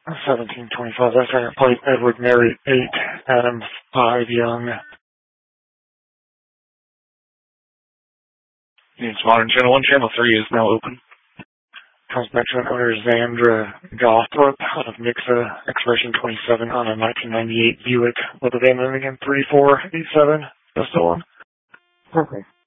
1725. That's second plate. Edward Mary 8, Adam 5 Young. It's Modern Channel 1. Channel 3 is now open. Comes back to an owner Zandra Gothrop out of Nixa, expiration 27 on a 1998 Buick with a VIN ending in 3487. That's the one. Okay.